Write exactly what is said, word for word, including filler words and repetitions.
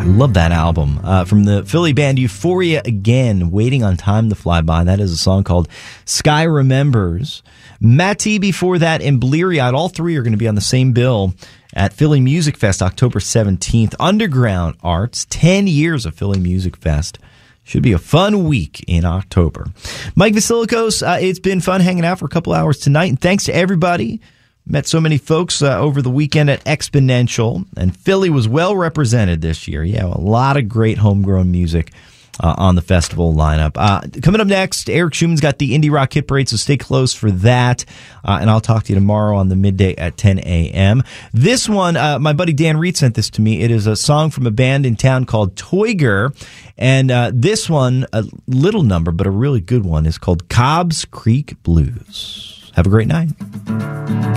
love that album. Uh, from the Philly band Euphoria Again, Waiting on Time to Fly By. That is a song called Sky Remembers. Matt T before that and Bleary-Eyed. All three are going to be on the same bill at Philly Music Fest October seventeenth. Underground Arts, ten years of Philly Music Fest. Should be a fun week in October. Mike Vasilikos, uh, it's been fun hanging out for a couple hours tonight. And thanks to everybody. Met so many folks uh, over the weekend at Exponential. And Philly was well represented this year. Yeah, a lot of great homegrown music uh, on the festival lineup. Uh, coming up next, Eric Schumann's got the Indie Rock Hit Parade, so stay close for that. Uh, and I'll talk to you tomorrow on the midday at ten a.m. This one, uh, my buddy Dan Reed sent this to me. It is a song from a band in town called Toiger. And uh, this one, a little number, but a really good one, is called Cobb's Creek Blues. Have a great night.